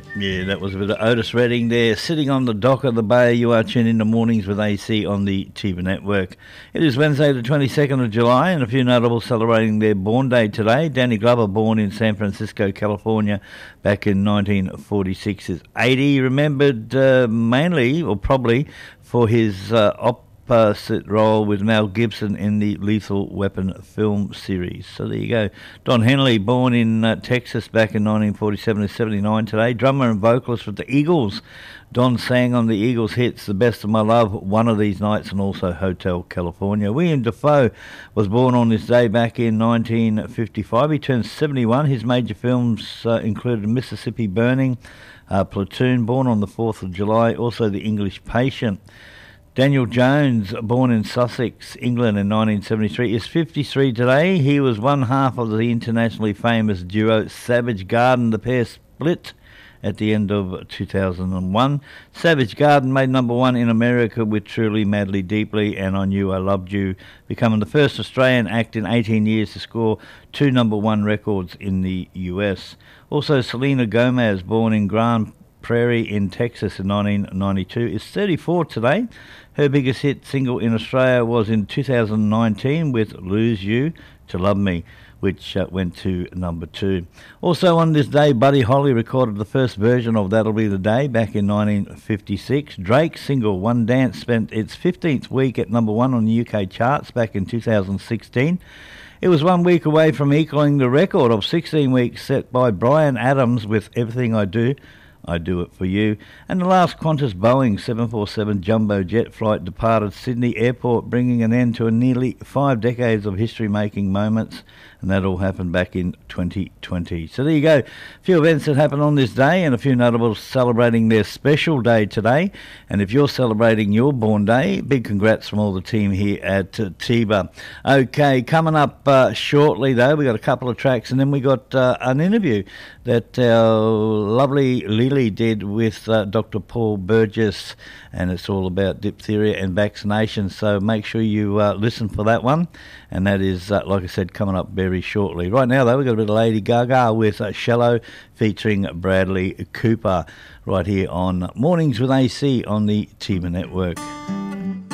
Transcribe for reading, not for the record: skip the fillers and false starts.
Yeah, that was a bit of Otis Redding there, sitting on the dock of the bay. You are tuned into Mornings with AC on the TV network. It is Wednesday the 22nd of July, and a few notables celebrating their born day today. Danny Glover, born in San Francisco, California, back in 1946, is 80. Remembered mainly, or probably, for his opposite role with Mel Gibson in the Lethal Weapon film series. So there you go. Don Henley, born in Texas back in 1947, is 79 today. Drummer and vocalist with the Eagles. Don sang on the Eagles hits The Best of My Love, One of These Nights, and also Hotel California. William Dafoe was born on this day back in 1955. He turned 71. His major films included Mississippi Burning, Platoon, born on the 4th of July, also The English Patient. Daniel Jones, born in Sussex, England in 1973, is 53 today. He was one half of the internationally famous duo Savage Garden. The pair split at the end of 2001. Savage Garden made number one in America with Truly, Madly, Deeply and I Knew I Loved You, becoming the first Australian act in 18 years to score 2 number one records in the US. Also, Selena Gomez, born in Grand Prairie in Texas in 1992, is 34 today. Her biggest hit single in Australia was in 2019 with Lose You to Love Me, which went to number 2. Also on this day, Buddy Holly recorded the first version of That'll Be the Day back in 1956. Drake's single One Dance spent its 15th week at number 1 on the UK charts back in 2016. It was 1 week away from equaling the record of 16 weeks set by Bryan Adams with Everything I Do It For You. And the last Qantas Boeing 747 jumbo jet flight departed Sydney Airport, bringing an end to nearly 5 decades of history-making moments, and that all happened back in 2020. So there you go. A few events that happened on this day, and a few notables celebrating their special day today. And if you're celebrating your born day, big congrats from all the team here at TIBA. Okay, coming up shortly, though, we got a couple of tracks, and then we got an interview that our lovely Lily did with Dr. Paul Burgess, and it's all about diphtheria and vaccination. So make sure you listen for that one, and that is, like I said, coming up very shortly. Right now, though, we've got a bit of Lady Gaga with Shallow featuring Bradley Cooper right here on Mornings with AC on the TIBA network.